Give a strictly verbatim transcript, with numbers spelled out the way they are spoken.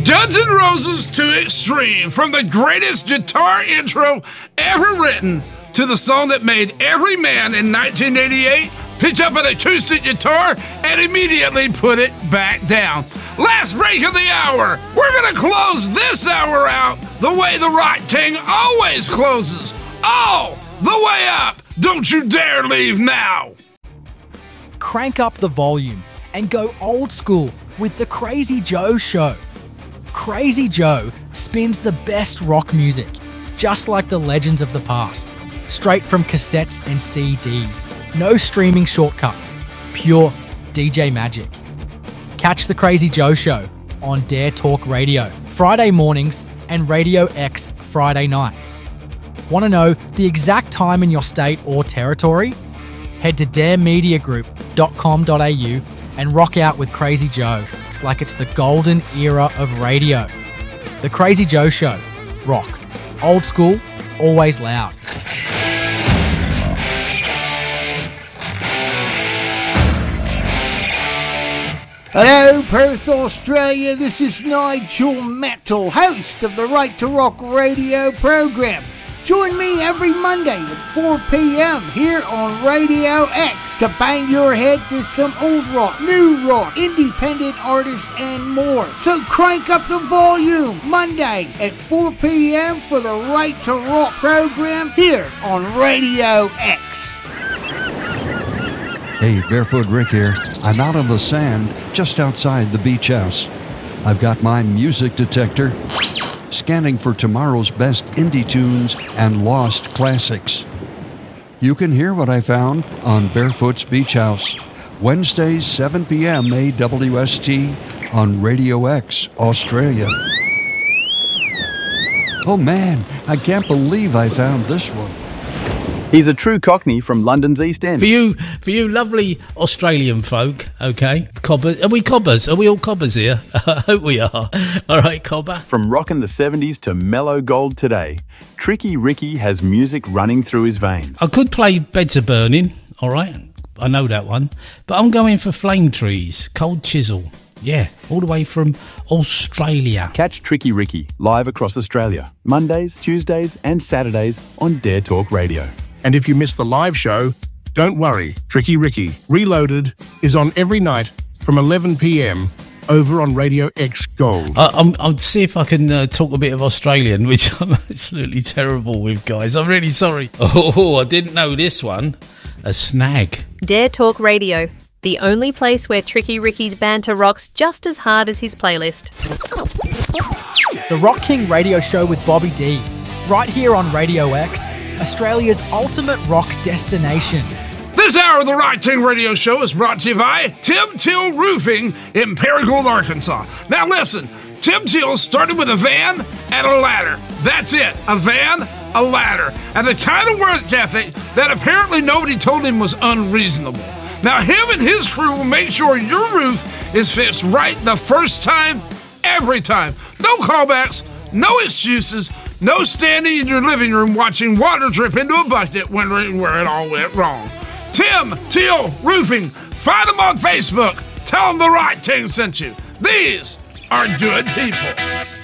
Guns N' Roses to Extreme, from the greatest guitar intro ever written to the song that made every man in nineteen eighty-eight pick up an acoustic guitar and immediately put it back down. Last break of the hour. We're going to close this hour out the way the Rock King always closes. All the way up. Don't you dare leave now. Crank up the volume and go old school with the Crazy Joe Show. Crazy Joe spins the best rock music, just like the legends of the past. Straight from cassettes and C Ds. No streaming shortcuts. Pure D J magic. Catch the Crazy Joe Show on Dare Talk Radio, Friday mornings and Radio X Friday nights. Want to know the exact time in your state or territory? Head to dare media group dot com dot a u and rock out with Crazy Joe like it's the golden era of radio. The Crazy Joe Show. Rock. Old school, always loud. Hello, Perth, Australia. This is Nigel Metal, host of the Right to Rock radio program. Join me every Monday at four p.m. here on Radio X to bang your head to some old rock, new rock, independent artists, and more. So crank up the volume Monday at four p.m. for the Right to Rock program here on Radio X. Hey, Barefoot Rick here. I'm out on the sand just outside the beach house. I've got my music detector scanning for tomorrow's best indie tunes and lost classics. You can hear what I found on Barefoot's Beach House, Wednesdays, seven p.m. A W S T on Radio X, Australia. Oh man, I can't believe I found this one. He's a true Cockney from London's East End. For you, for you lovely Australian folk, okay? Cobbers, are we cobbers? Are we all cobbers here? I hope we are. All right, cobber. From rockin' the seventies to mellow gold today, Tricky Ricky has music running through his veins. I could play Beds Are Burning, all right? I know that one. But I'm going for Flame Trees, Cold Chisel. Yeah, all the way from Australia. Catch Tricky Ricky live across Australia, Mondays, Tuesdays and Saturdays on Dare Talk Radio. And if you miss the live show, don't worry. Tricky Ricky Reloaded is on every night from eleven p.m. over on Radio X Gold. I, I'm, I'll see if I can uh, talk a bit of Australian, which I'm absolutely terrible with, guys. I'm really sorry. Oh, I didn't know this one. A snag. Dare Talk Radio, the only place where Tricky Ricky's banter rocks just as hard as his playlist. The Rock King Radio Show with Bobby D, right here on Radio X, Australia's ultimate rock destination. This hour of the Rock King Radio Show is brought to you by Tim Till Roofing in Paragould, Arkansas. Now listen, Tim Till started with a van and a ladder. That's it, a van, a ladder, and the kind of work ethic that apparently nobody told him was unreasonable. Now him and his crew will make sure your roof is fixed right the first time, every time. No callbacks, no excuses, no standing in your living room watching water drip into a bucket wondering where it all went wrong. Tim Till Roofing. Find them on Facebook. Tell them the Rock King sent you. These are good people.